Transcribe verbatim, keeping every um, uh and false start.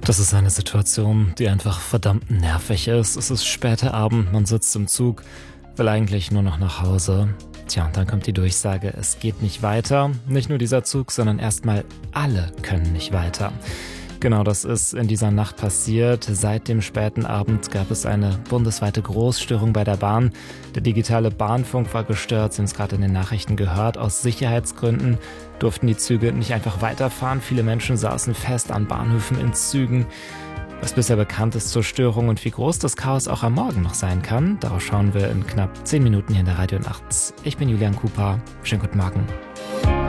Das ist eine Situation, die einfach verdammt nervig ist. Es ist später Abend, man sitzt im Zug, will eigentlich nur noch nach Hause. Tja, und dann kommt die Durchsage, es geht nicht weiter. Nicht nur dieser Zug, sondern erstmal alle können nicht weiter. Genau, das ist in dieser Nacht passiert. Seit dem späten Abend gab es eine bundesweite Großstörung bei der Bahn. Der digitale Bahnfunk war gestört, Sie haben es gerade in den Nachrichten gehört. Aus Sicherheitsgründen durften die Züge nicht einfach weiterfahren. Viele Menschen saßen fest an Bahnhöfen in Zügen. Was bisher bekannt ist zur Störung und wie groß das Chaos auch am Morgen noch sein kann, darauf schauen wir in knapp zehn Minuten hier in der Radio Nacht. Ich bin Julian Cooper. Schönen guten Morgen.